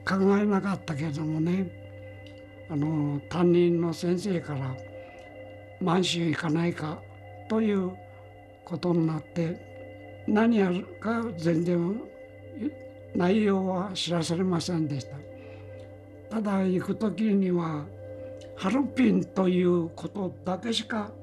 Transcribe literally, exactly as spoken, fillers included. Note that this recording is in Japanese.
考えなかったけどもね、あの担任の先生から満州行かないかということになって、何やるか全然内容は知らされませんでした。ただ行く時にはハルピンということだけしか